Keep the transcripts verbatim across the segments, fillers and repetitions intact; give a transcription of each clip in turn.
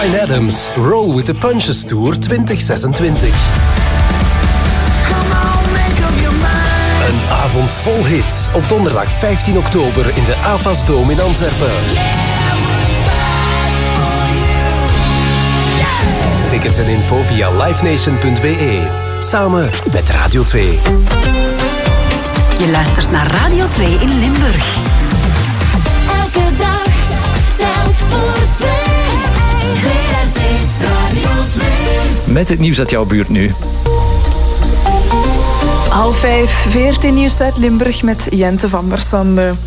Bryan Adams, Roll with the Punches Tour twintig zesentwintig. Een avond vol hits op donderdag vijftien oktober in de Avas Dome in Antwerpen. Tickets en info via livenation punt b e. Samen met Radio twee. Je luistert naar Radio twee in Limburg. Elke dag telt voor twee. V R T Radio twee. Met het nieuws uit jouw buurt nu. Half vijf, V R T Nieuws uit Limburg met Jente van der Sande.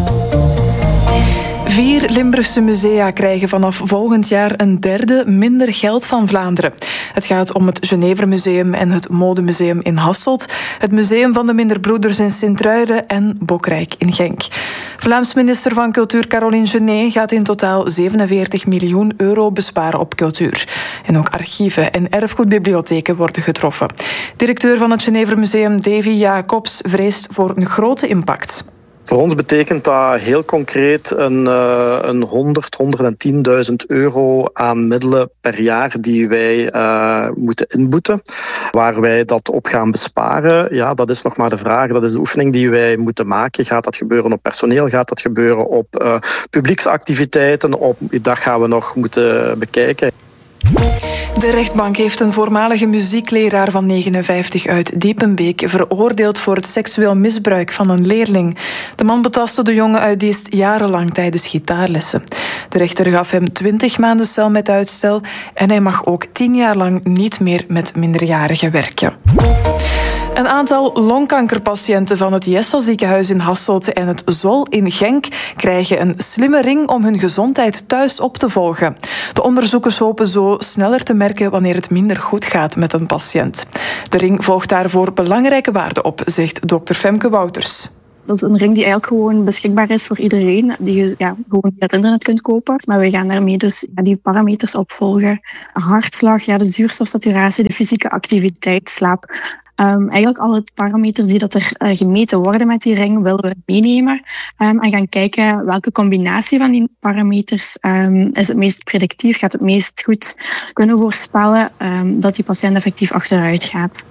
Vier Limburgse musea krijgen vanaf volgend jaar een derde minder geld van Vlaanderen. Het gaat om het Genevermuseum en het Modemuseum in Hasselt, het Museum van de Minderbroeders in Sint-Truiden en Bokrijk in Genk. Vlaams minister van Cultuur Caroline Genet gaat in totaal zevenenveertig miljoen euro besparen op cultuur. En ook archieven en erfgoedbibliotheken worden getroffen. Directeur van het Genevermuseum Davy Jacobs vreest voor een grote impact. Voor ons betekent dat heel concreet een, uh, een honderd, honderdtienduizend euro aan middelen per jaar die wij uh, moeten inboeten. Waar wij dat op gaan besparen, ja, dat is nog maar de vraag. Dat is de oefening die wij moeten maken. Gaat dat gebeuren op personeel? Gaat dat gebeuren op uh, publieksactiviteiten? Op, dat gaan we nog moeten bekijken. De rechtbank heeft een voormalige muziekleraar van negenenvijftig uit Diepenbeek veroordeeld voor het seksueel misbruik van een leerling. De man betastte de jongen uit Diest jarenlang tijdens gitaarlessen. De rechter gaf hem twintig maanden cel met uitstel en hij mag ook tien jaar lang niet meer met minderjarigen werken. Een aantal longkankerpatiënten van het Jessel ziekenhuis in Hasselt en het Zol in Genk krijgen een slimme ring om hun gezondheid thuis op te volgen. De onderzoekers hopen zo sneller te merken wanneer het minder goed gaat met een patiënt. De ring volgt daarvoor belangrijke waarden op, zegt dokter Femke Wouters. Dat is een ring die eigenlijk gewoon beschikbaar is voor iedereen, die je ja, gewoon via het internet kunt kopen. Maar we gaan daarmee dus ja, die parameters opvolgen. Hartslag, ja, de zuurstofsaturatie, de fysieke activiteit, slaap. Um, eigenlijk alle parameters die dat er uh, gemeten worden met die ring willen we meenemen um, en gaan kijken welke combinatie van die parameters um, is het meest predictief, gaat het meest goed kunnen voorspellen um, dat die patiënt effectief achteruit gaat.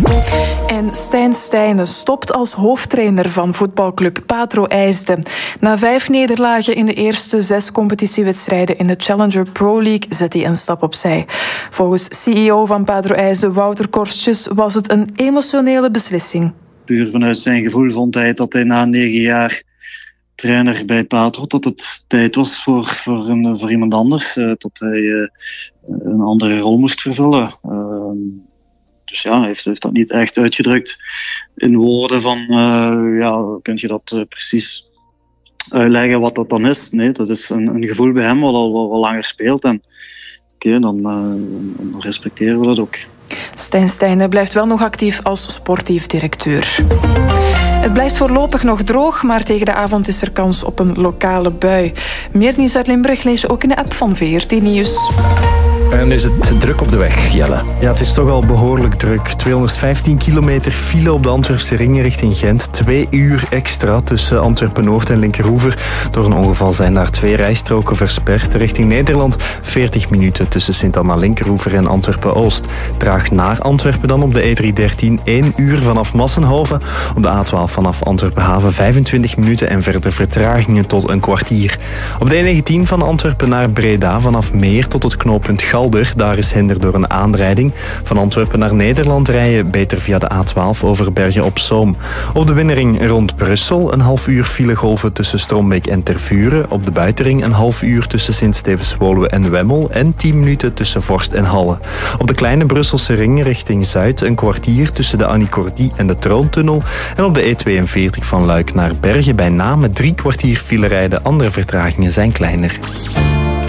En Stijn Stijnen stopt als hoofdtrainer van voetbalclub Patro IJsden. Na vijf nederlagen in de eerste zes competitiewedstrijden in de Challenger Pro League zet hij een stap opzij. Volgens C E O van Patro IJsden, Wouter Korstjes, was het een emotionele beslissing. Puur vanuit zijn gevoel vond hij dat hij na negen jaar trainer bij Patro, dat het tijd was voor, voor, een, voor iemand anders. Uh, dat hij uh, een andere rol moest vervullen. Uh, Dus ja, hij heeft, heeft dat niet echt uitgedrukt in woorden van, uh, ja, kun je dat uh, precies uitleggen wat dat dan is? Nee, dat is een, een gevoel bij hem wat al wat, wat langer speelt. En oké, okay, dan, uh, dan respecteren we dat ook. Stijn Stijnen blijft wel nog actief als sportief directeur. Het blijft voorlopig nog droog, maar tegen de avond is er kans op een lokale bui. Meer nieuws uit Limburg lees je ook in de app van V R T Nieuws. En is het druk op de weg, Jelle? Ja, het is toch al behoorlijk druk. tweehonderdvijftien kilometer file op de Antwerpse ring richting Gent. Twee uur extra tussen Antwerpen-Noord en Linkeroever. Door een ongeval zijn daar twee rijstroken versperd. Richting Nederland veertig minuten tussen Sint-Anna-Linkeroever en Antwerpen-Oost. Traag naar Antwerpen dan op de E driehonderddertien één uur vanaf Massenhoven. Op de A twaalf vanaf Antwerpen-Haven vijfentwintig minuten en verder vertragingen tot een kwartier. Op de E negentien van Antwerpen naar Breda vanaf Meer tot het knooppunt Galder. Daar is hinder door een aanrijding. Van Antwerpen naar Nederland rijden beter via de A twaalf over Bergen op Zoom. Op de binnenring rond Brussel een half uur filegolven tussen Strombeek en Tervuren. Op de buitenring een half uur tussen Sint-Stevens-Woluwe en Wemmel. En tien minuten tussen Vorst en Halle. Op de kleine Brusselse ring richting Zuid een kwartier tussen de Annie-Cordy en de Troontunnel. En op de E tweeënveertig van Luik naar Bergen bij Namen drie kwartier file rijden. Andere vertragingen zijn kleiner.